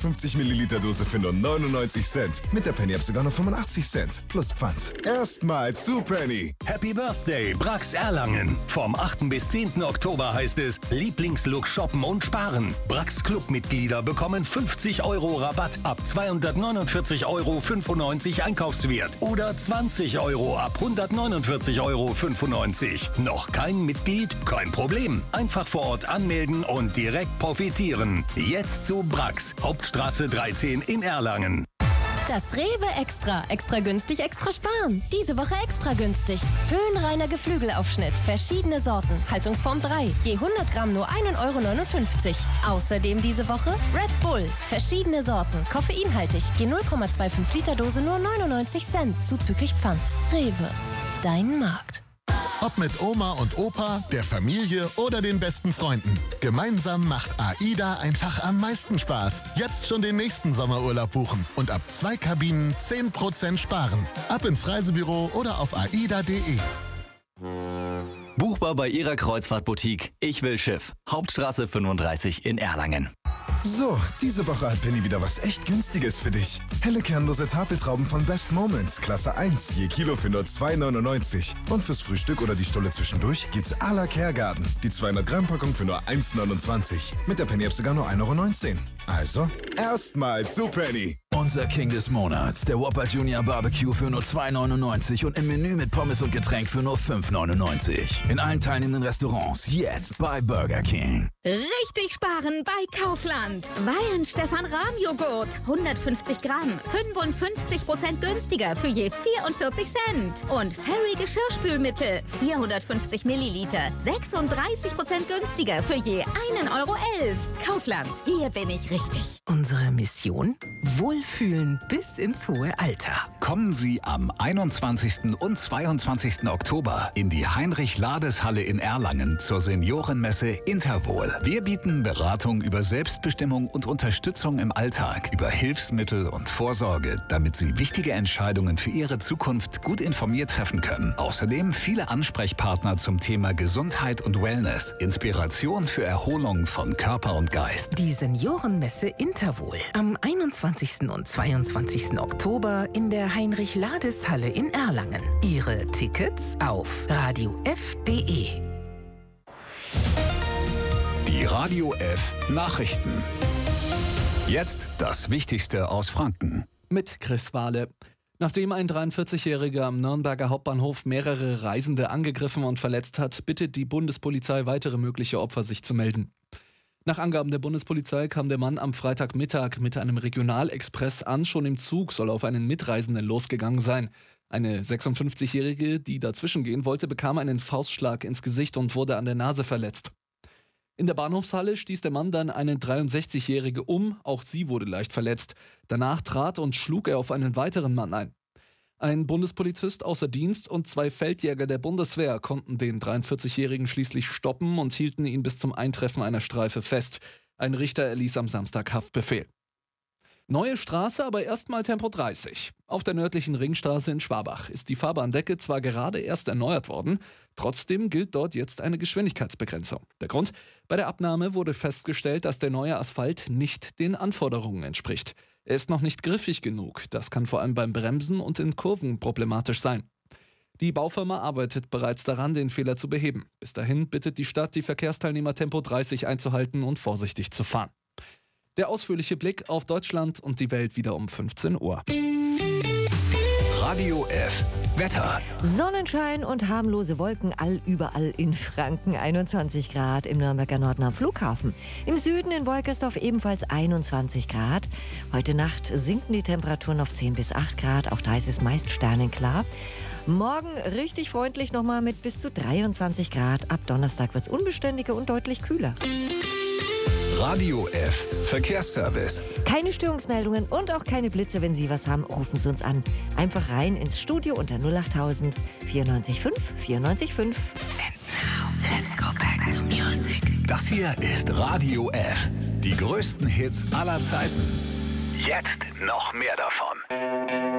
250 Milliliter Dose für nur 99 Cent. Mit der Penny App sogar nur 85 Cent. Plus Pfand. Erstmals zu Penny. Happy Birthday, Brax Erlangen. Vom 8. bis 10. Oktober heißt es Lieblingslook shoppen und sparen. Brax Clubmitglieder bekommen 50 € Rabatt ab 249,95 € Einkaufswert oder 20 € ab 149,95 €. Noch kein Mitglied? Kein Problem. Einfach vor Ort anmelden und direkt profitieren. Jetzt zu Brax, Hauptstraße 13 in Erlangen. Das Rewe Extra. Extra günstig, extra sparen. Diese Woche extra günstig. Höhenreiner Geflügelaufschnitt. Verschiedene Sorten. Haltungsform 3. Je 100 Gramm nur 1,59 €. Außerdem diese Woche Red Bull. Verschiedene Sorten. Koffeinhaltig. Je 0,25 Liter Dose nur 99 Cent. Zuzüglich Pfand. Rewe. Dein Markt. Ob mit Oma und Opa, der Familie oder den besten Freunden. Gemeinsam macht AIDA einfach am meisten Spaß. Jetzt schon den nächsten Sommerurlaub buchen und ab 2 Kabinen 10% sparen. Ab ins Reisebüro oder auf aida.de. Buchbar bei Ihrer Kreuzfahrtboutique Ich will Schiff. Hauptstraße 35 in Erlangen. So, diese Woche hat Penny wieder was echt Günstiges für dich. Helle kernlose Tafeltrauben von Best Moments, Klasse 1, je Kilo für nur 2,99. Und fürs Frühstück oder die Stulle zwischendurch gibt's à la Kergarten. Die 200-Gramm-Packung für nur 1,29. Mit der Penny-App sogar nur 1,19 €. Also, erstmals zu Penny. Unser King des Monats, der Whopper Junior Barbecue für nur 2,99 und im Menü mit Pommes und Getränk für nur 5,99. In allen teilnehmenden Restaurants jetzt bei Burger King. Richtig sparen bei Kaufland. Weihenstephan-Rahm-Joghurt, 150 Gramm, 55% günstiger für je 44 Cent. Und Fairy Geschirrspülmittel, 450 Milliliter, 36% günstiger für je 1,11 €. Kaufland, hier bin ich richtig. Unsere Mission? Wohlfühlen bis ins hohe Alter. Kommen Sie am 21. und 22. Oktober in die Heinrich-Lades-Halle in Erlangen zur Seniorenmesse Interwohl. Wir bieten Beratung über Selbstbestimmung und Unterstützung im Alltag, über Hilfsmittel und Vorsorge, damit Sie wichtige Entscheidungen für Ihre Zukunft gut informiert treffen können. Außerdem viele Ansprechpartner zum Thema Gesundheit und Wellness, Inspiration für Erholung von Körper und Geist. Die Seniorenmesse Interwohl am 21. und 22. Oktober in der Heinrich-Lades-Halle in Erlangen. Ihre Tickets auf radiof.de. Die Radio F Nachrichten. Jetzt das Wichtigste aus Franken. Mit Chris Wahle. Nachdem ein 43-Jähriger am Nürnberger Hauptbahnhof mehrere Reisende angegriffen und verletzt hat, bittet die Bundespolizei weitere mögliche Opfer, sich zu melden. Nach Angaben der Bundespolizei kam der Mann am Freitagmittag mit einem Regionalexpress an. Schon im Zug soll auf einen Mitreisenden losgegangen sein. Eine 56-Jährige, die dazwischen gehen wollte, bekam einen Faustschlag ins Gesicht und wurde an der Nase verletzt. In der Bahnhofshalle stieß der Mann dann eine 63-Jährige um, auch sie wurde leicht verletzt. Danach trat und schlug er auf einen weiteren Mann ein. Ein Bundespolizist außer Dienst und 2 Feldjäger der Bundeswehr konnten den 43-Jährigen schließlich stoppen und hielten ihn bis zum Eintreffen einer Streife fest. Ein Richter erließ am Samstag Haftbefehl. Neue Straße, aber erstmal Tempo 30. Auf der nördlichen Ringstraße in Schwabach ist die Fahrbahndecke zwar gerade erst erneuert worden, trotzdem gilt dort jetzt eine Geschwindigkeitsbegrenzung. Der Grund? Bei der Abnahme wurde festgestellt, dass der neue Asphalt nicht den Anforderungen entspricht. Er ist noch nicht griffig genug. Das kann vor allem beim Bremsen und in Kurven problematisch sein. Die Baufirma arbeitet bereits daran, den Fehler zu beheben. Bis dahin bittet die Stadt, die Verkehrsteilnehmer Tempo 30 einzuhalten und vorsichtig zu fahren. Der ausführliche Blick auf Deutschland und die Welt wieder um 15 Uhr. Radio F Wetter. Sonnenschein und harmlose Wolken überall in Franken. 21 Grad im Nürnberger Norden am Flughafen. Im Süden in Wolkersdorf ebenfalls 21 Grad. Heute Nacht sinken die Temperaturen auf 10 bis 8 Grad. Auch da ist es meist sternenklar. Morgen richtig freundlich nochmal mit bis zu 23 Grad. Ab Donnerstag wird es unbeständiger und deutlich kühler. Radio F Verkehrsservice. Keine Störungsmeldungen und auch keine Blitze. Wenn Sie was haben, rufen Sie uns an. Einfach rein ins Studio unter 08000 94 5 94 5. And now, let's go back to music. Das hier ist Radio F. Die größten Hits aller Zeiten. Jetzt noch mehr davon.